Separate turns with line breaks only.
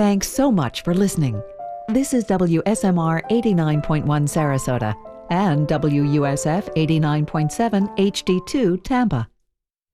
Thanks so much for listening. This is WSMR 89.1 Sarasota and WUSF 89.7 HD2 Tampa.